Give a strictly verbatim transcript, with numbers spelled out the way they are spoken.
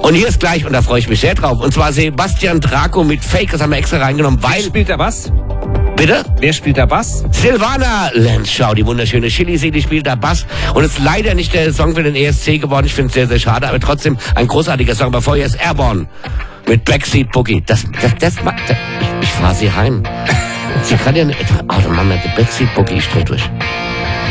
Und hier ist gleich, und da freue ich mich sehr drauf, und zwar Sebastian Draco mit Fake, das haben wir extra reingenommen, weil... Wer spielt der Bass? Bitte? Wer spielt der Bass? Silvana Lenschau, die wunderschöne Chili-Seele spielt da Bass. Und ist leider nicht der Song für den E S C geworden. Ich finde es sehr, sehr schade, aber trotzdem ein großartiger Song. Aber vorher ist Airborne mit Backseat Boogie. Das, das, das, das ich, ich fahre sie heim. Sie kann ja nicht... Oh, dann machen wir die Backseat Boogie, ich dreh durch.